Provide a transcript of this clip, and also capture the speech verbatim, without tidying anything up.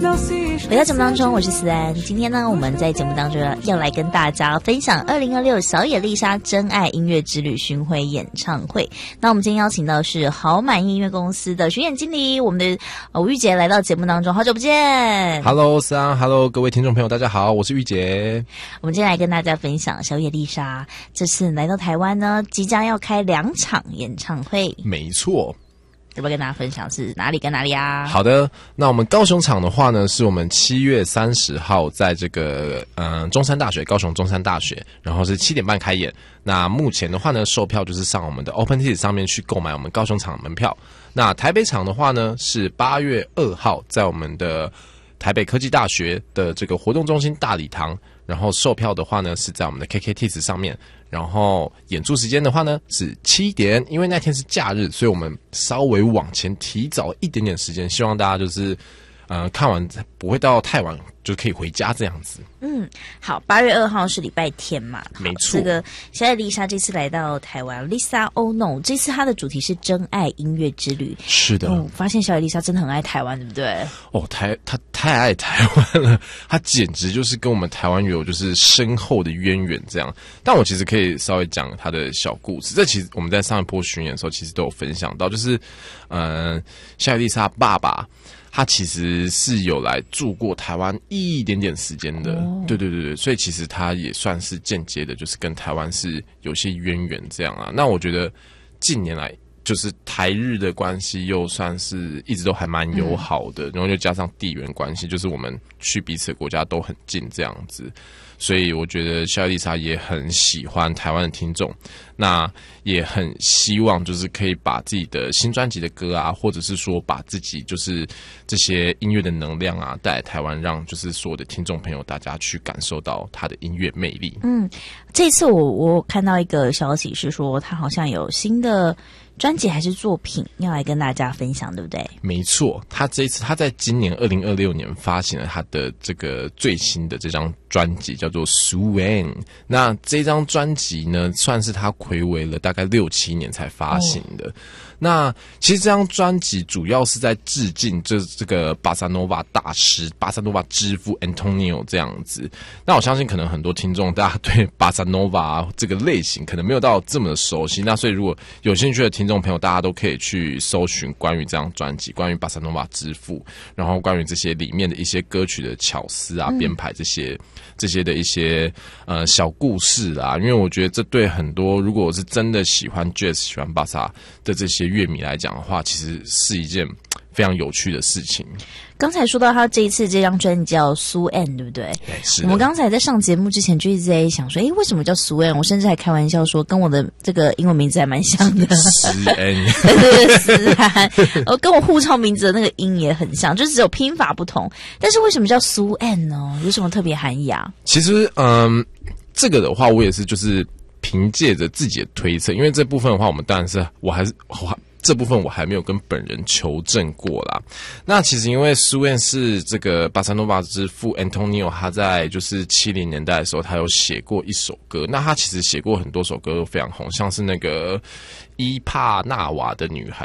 回到节目当中，我是思安。今天呢，我们在节目当中要来跟大家分享二零二六小野丽莎真爱音乐之旅巡回演唱会。那我们今天邀请到的是豪满音乐公司的巡演经理，我们的吴玉洁来到节目当中，好久不见。 Hello， 思安 ，Hello， 各位听众朋友，大家好，我是玉洁。 我们今天来跟大家分享小野丽莎这次来到台湾呢，即将要开两场演唱会。 没错。 要不要跟大家分享是哪里跟哪里啊？ 好的，那我们高雄场的话呢，是我们七月三十号在这个嗯、呃、中山大学，高雄中山大学，然后是七点半开演。那目前的话呢，售票就是上我们的 OpenTix 上面去购买我们高雄场的门票。那台北场的话呢，是八月二号在我们的台北科技大学的这个活动中心大礼堂，然后售票的话呢是在我们的 K K Tix 上面。然后演出时间的话呢是七点，因为那天是假日，所以我们稍微往前提早一点点时间，希望大家就是呃看完不会到太晚，就可以回家这样子。 嗯，好，八月二号是礼拜天嘛？ 没错。 这个小野丽莎这次来到台湾 ，Lisa Oh No， 这次她的主题是真爱音乐之旅。 是的。 哦，发现小野丽莎真的很爱台湾，对不对？ 哦，台她太爱台湾了，她简直就是跟我们台湾有就是深厚的渊源这样。但我其实可以稍微讲她的小故事，这其实我们在上一波巡演的时候其实都有分享到，就是呃，小野丽莎爸爸。他其实是有来住过台湾一点点时间的，哦、对对对对，所以其实他也算是间接的，就是跟台湾是有些渊源这样啊。那我觉得近年来就是台日的关系又算是一直都还蛮友好的，嗯、然后又加上地缘关系，就是我们去彼此的国家都很近这样子。所以我觉得小野丽莎也很喜欢台湾的听众，那也很希望就是可以把自己的新专辑的歌啊，或者是说把自己就是这些音乐的能量啊带来台湾，让就是所有的听众朋友大家去感受到他的音乐魅力。 嗯，这次我我看到一个消息是说，他好像有新的专辑还是作品要来跟大家分享，对不对？ 没错，他这一次他在今年二零二六年发行了他的这个最新的这张专辑，叫做 Suen。那这张专辑呢，算是他睽违了大概六七年才发行的。哦、那其实这张专辑主要是在致敬这这个巴萨诺瓦大师、巴萨诺瓦之父 Antonio 这样子。那我相信可能很多听众大家对巴萨诺瓦这个类型可能没有到这么的熟悉，那所以如果有兴趣的听众朋友，大家都可以去搜寻关于这张专辑，关于巴萨诺瓦之父，然后关于这些里面的一些歌曲的巧思啊、编排这些这些的一些呃小故事啊，因为我觉得这对很多如果我是真的喜欢 Jazz、喜欢巴萨的这些乐迷来讲的话，其实是一件非常有趣的事情。 刚才说到他这一次这张专辑叫苏 N， 对不对？ 对，是。 我们刚才在上节目之前就一直在想说，诶，为什么叫苏 N？ 我甚至还开玩笑说，跟我的这个英文名字还蛮像的。 思安， 对对对，思安，呃，跟我护照名字的那个音也很像，就是只有拼法不同。但是为什么叫苏 N 呢？有什么特别含义啊？ 其实，嗯，这个的话，我也是就是凭借着自己的推测，因为这部分的话，我们当然是我还是我。这部分我还没有跟本人求证过啦。那其实因为苏恩是这个巴萨诺瓦之父 Antonio， 他在就是七零年代的时候，他有写过一首歌。那他其实写过很多首歌都非常红，像是那个伊帕纳瓦的女孩，